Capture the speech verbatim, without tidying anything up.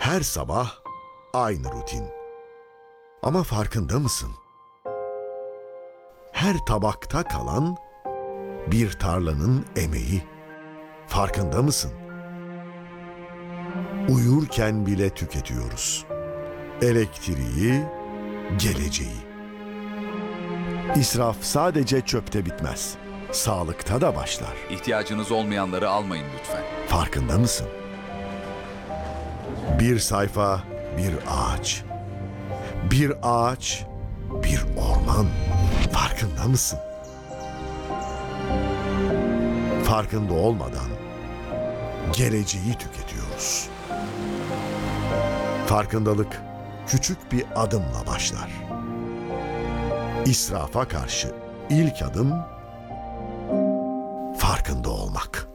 Her sabah aynı rutin. Ama farkında mısın? Her tabakta kalan bir tarlanın emeği. Farkında mısın? Uyurken bile tüketiyoruz. Elektriği, geleceği. İsraf sadece çöpte bitmez. Sağlıkta da başlar. İhtiyacınız olmayanları almayın lütfen. Farkında mısın? Bir sayfa, bir ağaç. Bir ağaç, bir orman. Farkında mısın? Farkında olmadan geleceği tüketiyoruz. Farkındalık küçük bir adımla başlar. İsrafa karşı ilk adım farkında olmak.